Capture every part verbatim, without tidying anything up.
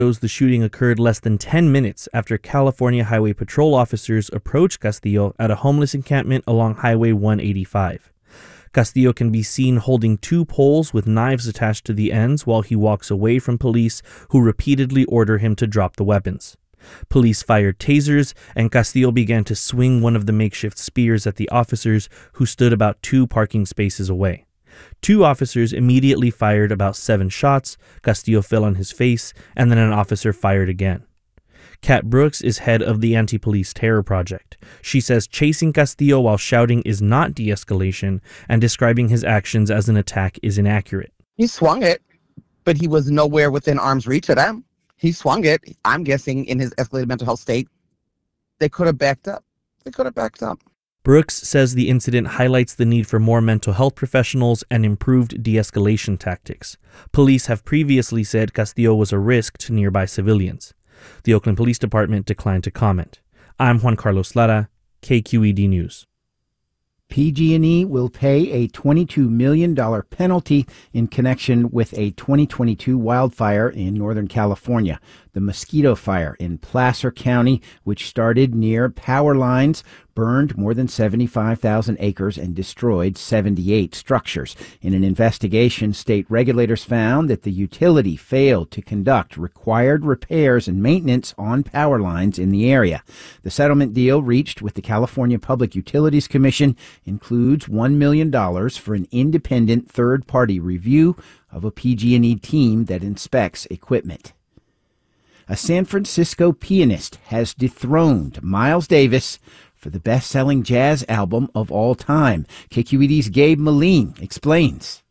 The shooting occurred less than ten minutes after California Highway Patrol officers approached Castillo at a homeless encampment along Highway one eighty-five. Castillo can be seen holding two poles with knives attached to the ends while he walks away from police who repeatedly order him to drop the weapons. Police fired tasers, and Castillo began to swing one of the makeshift spears at the officers who stood about two parking spaces away. Two officers immediately fired about seven shots. Castillo fell on his face, and then an officer fired again. Kat Brooks is head of the Anti-Police Terror Project. She says chasing Castillo while shouting is not de-escalation, and describing his actions as an attack is inaccurate. He swung it, but he was nowhere within arm's reach of them. He swung it, I'm guessing, in his escalated mental health state. They could have backed up. They could have backed up. Brooks says the incident highlights the need for more mental health professionals and improved de-escalation tactics. Police have previously said Castillo was a risk to nearby civilians. The Oakland Police Department declined to comment. I'm Juan Carlos Lara, K Q E D News. P G and E will pay a twenty-two million dollars penalty in connection with a twenty twenty-two wildfire in Northern California, the Mosquito Fire in Placer County, which started near power lines, burned more than seventy-five thousand acres, and destroyed seventy-eight structures. In an investigation, state regulators found that the utility failed to conduct required repairs and maintenance on power lines in the area. The settlement deal reached with the California Public Utilities Commission includes one million dollars for an independent third-party review of a P G and E team that inspects equipment. A San Francisco pianist has dethroned Miles Davis for the best-selling jazz album of all time. K Q E D's Gabe Moline explains.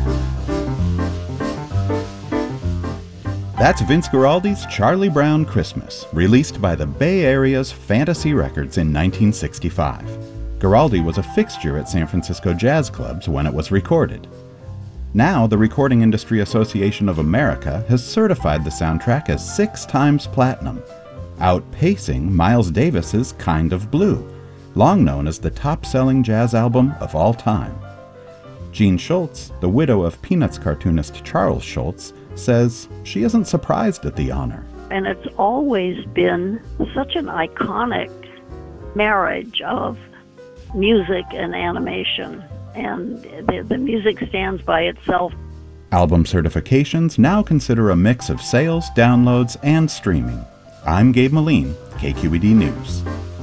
That's Vince Guaraldi's Charlie Brown Christmas, released by the Bay Area's Fantasy Records in nineteen sixty-five. Guaraldi was a fixture at San Francisco jazz clubs when it was recorded. Now, the Recording Industry Association of America has certified the soundtrack as six times platinum, outpacing Miles Davis's Kind of Blue, long known as the top-selling jazz album of all time. Jean Schultz, the widow of Peanuts cartoonist Charles Schultz, says she isn't surprised at the honor. And it's always been such an iconic marriage of music and animation, and the, the music stands by itself. Album certifications now consider a mix of sales, downloads, and streaming. I'm Gabe Moline, K Q E D News.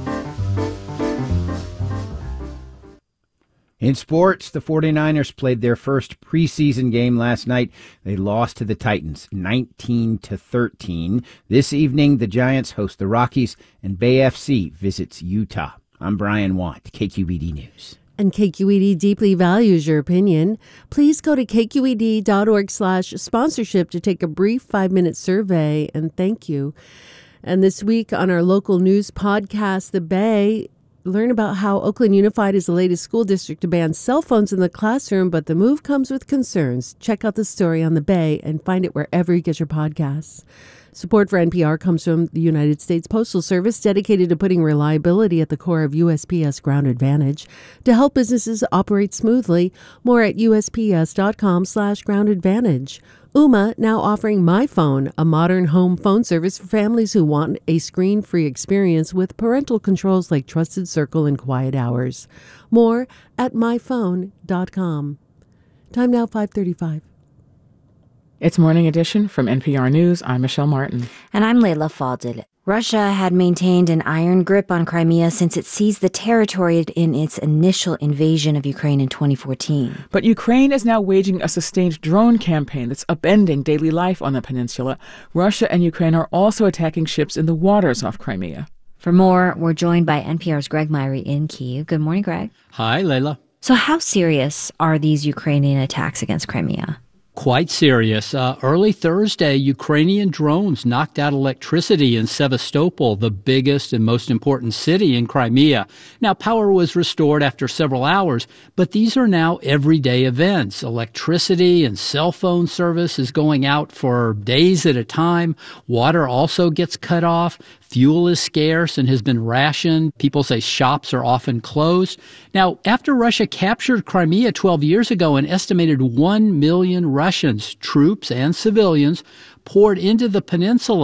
In sports, the 49ers played their first preseason game last night. They lost to the Titans nineteen to thirteen. This evening, the Giants host the Rockies, and Bay F C visits Utah. I'm Brian Watt, K Q E D News. And K Q E D deeply values your opinion. Please go to k q e d dot org slash sponsorship to take a brief five-minute survey, and thank you. And this week on our local news podcast, The Bay, learn about how Oakland Unified is the latest school district to ban cell phones in the classroom, but the move comes with concerns. Check out the story on The Bay and find it wherever you get your podcasts. Support for N P R comes from the United States Postal Service, dedicated to putting reliability at the core of U S P S Ground Advantage. To help businesses operate smoothly, more at U S P S dot com slash ground advantage. Ooma now offering My Phone, a modern home phone service for families who want a screen-free experience with parental controls like Trusted Circle and Quiet Hours. More at my phone dot com. Time now, five thirty-five. It's Morning Edition from N P R News. I'm Michelle Martin. And I'm Leila Fadil. Russia had maintained an iron grip on Crimea since it seized the territory in its initial invasion of Ukraine in twenty fourteen. But Ukraine is now waging a sustained drone campaign that's upending daily life on the peninsula. Russia and Ukraine are also attacking ships in the waters off Crimea. For more, we're joined by N P R's Greg Myrie in Kyiv. Good morning, Greg. Hi, Leila. So how serious are these Ukrainian attacks against Crimea? Quite serious. Uh, early Thursday, Ukrainian drones knocked out electricity in Sevastopol, the biggest and most important city in Crimea. Now, power was restored after several hours, but these are now everyday events. Electricity and cell phone service is going out for days at a time. Water also gets cut off. Fuel is scarce and has been rationed. People say shops are often closed. Now, after Russia captured Crimea twelve years ago, an estimated one million Russians Russians, troops and civilians, poured into the peninsula